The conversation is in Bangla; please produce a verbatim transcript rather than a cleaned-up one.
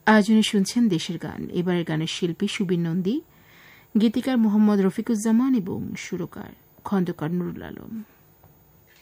আয়োজনে শুনছেন দেশের গান। এবারের গানের শিল্পী সুবীর নন্দী, গীতিকার মোহাম্মদ রফিকুজ্জামান এবং সুরকার খন্দকার নুরুল আলম।